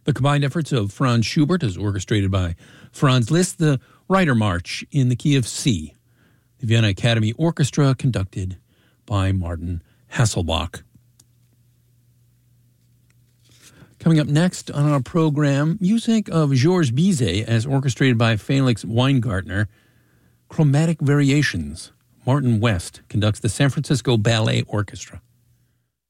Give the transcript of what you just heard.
The combined efforts of Franz Schubert, as orchestrated by Franz Liszt, the Reiter March in the key of C. The Vienna Academy Orchestra, conducted by Martin Hasselbach. Coming up next on our program, music of Georges Bizet as orchestrated by Felix Weingartner, Chromatic Variations. Martin West conducts the San Francisco Ballet Orchestra.